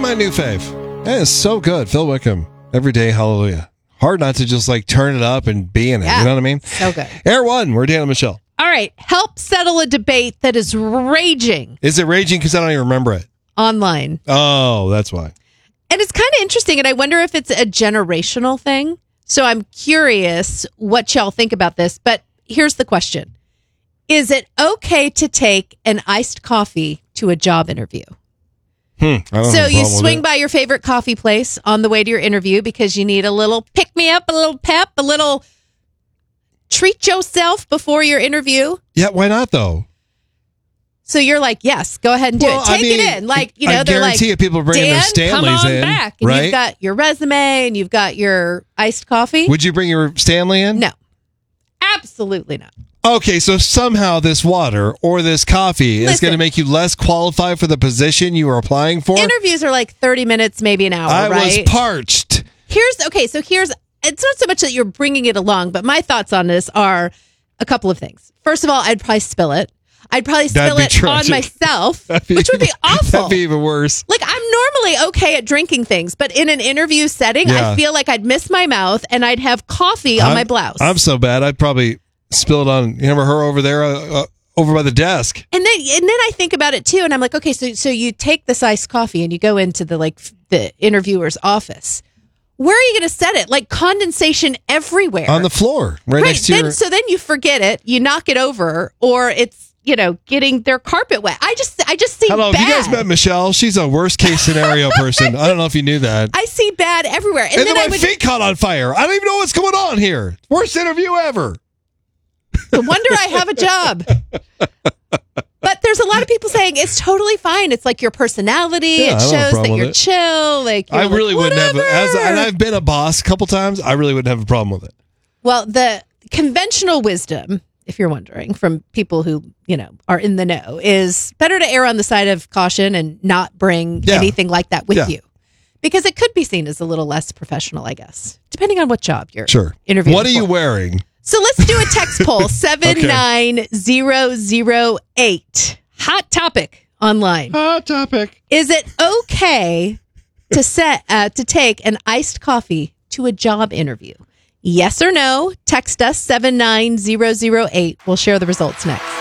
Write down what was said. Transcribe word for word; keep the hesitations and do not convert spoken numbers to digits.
my new fave. That is so good. Phil Wickham. Every day, hallelujah. Hard not to just like turn it up and be in it. Yeah, you know what I mean? So good. Air One, we're Dan and Michelle. All right. Help settle a debate that is raging Is it raging? Because I don't even remember it. online. Oh, that's why. And it's kind of interesting, and I wonder if it's a generational thing. So I'm curious what y'all think about this. But here's the question. Is it okay to take an iced coffee to a job interview? Hmm, I don't So have a you problem with swing it. by your favorite coffee place on the way to your interview because you need a little pick-me-up, a little pep, a little treat yourself before your interview. Yeah, why not though? So you're like, yes, go ahead and do Well, it. Take I mean, it in. Like, you know, I they're like, guarantee you people are bringing Dan, their Stanleys come on in, back. And right? you've got your resume and you've got your iced coffee. Would you bring your Stanley in? No, absolutely not. Okay, so somehow this water or this coffee is Listen. going to make you less qualified for the position you are applying for? Interviews are like thirty minutes, maybe an hour, I right? was parched. Here's, okay, so here's, it's not so much that you're bringing it along, but my thoughts on this are a couple of things. First of all, I'd probably spill it. I'd probably That'd spill be it tragic. on myself, That'd be- which would be awful. That'd be even worse. Like, I'm normally okay at drinking things, but in an interview setting, Yeah. I feel like I'd miss my mouth and I'd have coffee on I'm, my blouse. I'm so bad, I'd probably spill it on, you remember her over there, uh, uh, over by the desk? And then, and then I think about it too, and I'm like, okay, so so you take this iced coffee and you go into the like f- the interviewer's office. Where are you going to set it? Like condensation everywhere On the floor, right, right. next to Then, your... so then you forget it, you knock it over, or it's you know getting their carpet wet. I just I just see Hello, bad. have you guys met Michelle? She's a worst case scenario person. I don't know if you knew that. I see bad everywhere, and, And, then then I my would feet caught on fire. I don't even know what's going on here. Worst interview ever. wonder I have a job. But there's a lot of people saying it's totally fine. It's like your personality. Yeah, I it don't have a shows that problem you're with it. chill. Like you're I really like, wouldn't have, a, as "Whatever." and I've been a boss a couple times. I really wouldn't have a problem with it. Well, the conventional wisdom, if you're wondering, from people who, you know, are in the know, is better to err on the side of caution and not bring Yeah. anything like that with Yeah. you. Because it could be seen as a little less professional, I guess, depending on what job you're Sure. interviewing What are you for. wearing? So let's do a text poll, seven nine zero zero eight. Hot topic online. Hot topic. Is it okay to set uh, to take an iced coffee to a job interview? Yes or no? Text us seven nine zero zero eight. We'll share the results next.